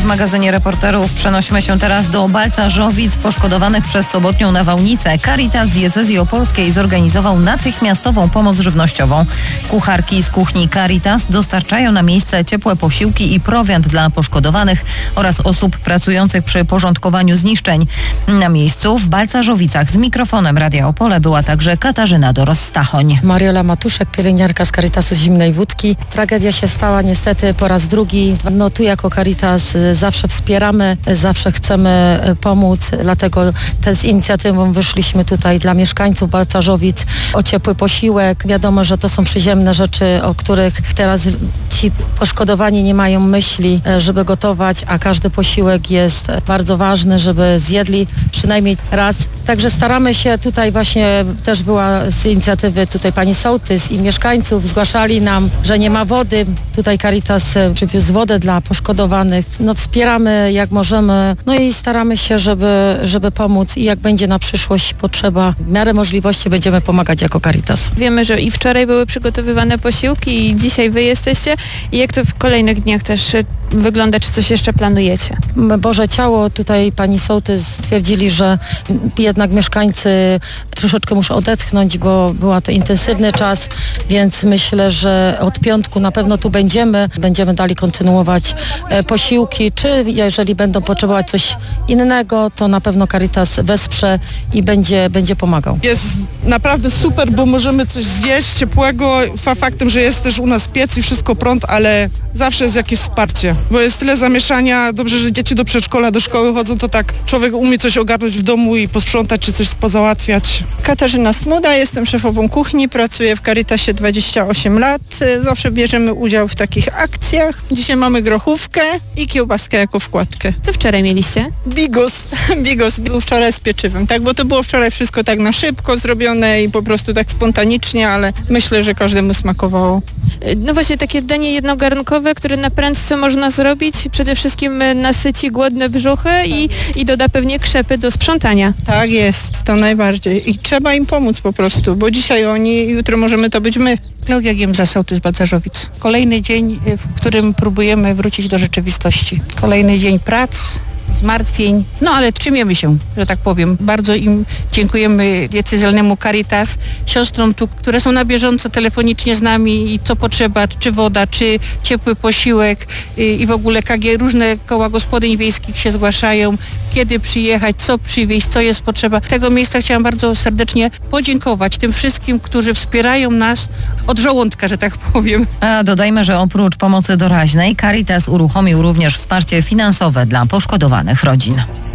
w magazynie Reporterów przenosimy się teraz do Balcarzowic poszkodowanych przez sobotnią nawałnicę. Caritas Diecezji Opolskiej zorganizował natychmiastową pomoc żywnościową. Kucharki z kuchni Caritas dostarczają na miejsce ciepłe posiłki i prowiant dla poszkodowanych oraz osób pracujących przy porządkowaniu zniszczeń. Na miejscu w Balcarzowicach z mikrofonem Radia Opole była także Katarzyna Doros-Stachoń. Mariola Matuszek, pielęgniarka z Caritasu Zimnej Wódki. Tragedia się stała niestety po raz drugi. Tu jako Caritas zawsze wspieramy, zawsze chcemy pomóc, dlatego z inicjatywą wyszliśmy tutaj dla mieszkańców Balcarzowic o ciepły posiłek. Wiadomo, że to są przyziemne rzeczy, o których teraz ci poszkodowani nie mają myśli, żeby gotować, a każdy posiłek jest bardzo ważny, żeby zjedli przynajmniej raz. Także staramy się tutaj właśnie, też była z inicjatywy tutaj pani sołtys i mieszkańców, zgłaszali nam, że nie ma wody. Tutaj Caritas przywiózł wodę dla poszkodowanych. Wspieramy jak możemy, i staramy się, żeby pomóc i jak będzie na przyszłość potrzeba, w miarę możliwości będziemy pomagać jako Caritas. Wiemy, że i wczoraj były przygotowywane posiłki i dzisiaj wy jesteście. I jak to w kolejnych dniach też wygląda, czy coś jeszcze planujecie? Boże Ciało, tutaj pani sołtys stwierdzili, że jednak mieszkańcy troszeczkę muszą odetchnąć, bo była to intensywny czas, więc myślę, że od piątku na pewno tu będziemy dalej kontynuować posiłki, czy jeżeli będą potrzebować coś innego, to na pewno Caritas wesprze i będzie pomagał. Jest naprawdę super, bo możemy coś zjeść ciepłego, faktem, że jest też u nas piec i wszystko prąd, ale zawsze jest jakieś wsparcie, bo jest tyle zamieszania. Dobrze, że dzieci do przedszkola, do szkoły chodzą, to tak człowiek umie coś ogarnąć w domu i posprzątać, czy coś pozałatwiać. Katarzyna Smuda, jestem szefową kuchni, pracuję w Caritasie 28 lat. Zawsze bierzemy udział w takich akcjach. Dzisiaj mamy grochówkę i kiełbaskę jako wkładkę. Co wczoraj mieliście? Bigos był wczoraj z pieczywem, tak, bo to było wczoraj wszystko tak na szybko zrobione i po prostu tak spontanicznie, ale myślę, że każdemu smakowało. Właśnie takie danie jednogarnkowe, które na prędce można zrobić, przede wszystkim nasyci głodne brzuchy i doda pewnie krzepy do sprzątania. Tak jest, to najbardziej i trzeba im pomóc po prostu, bo dzisiaj oni, jutro możemy to być my. Klaudia Giemza, sołtys Balcarzowic. Kolejny dzień, w którym próbujemy wrócić do rzeczywistości. Kolejny dzień prac, zmartwień, ale trzymiemy się, że tak powiem. Bardzo im dziękujemy diecezjalnemu Caritas, siostrom tu, które są na bieżąco telefonicznie z nami i co potrzeba, czy woda, czy ciepły posiłek i w ogóle KG, różne koła gospodyń wiejskich się zgłaszają, kiedy przyjechać, co przywieźć, co jest potrzeba. Z tego miejsca chciałam bardzo serdecznie podziękować tym wszystkim, którzy wspierają nas od żołądka, że tak powiem. A dodajmy, że oprócz pomocy doraźnej Caritas uruchomił również wsparcie finansowe dla poszkodowanych rodzin.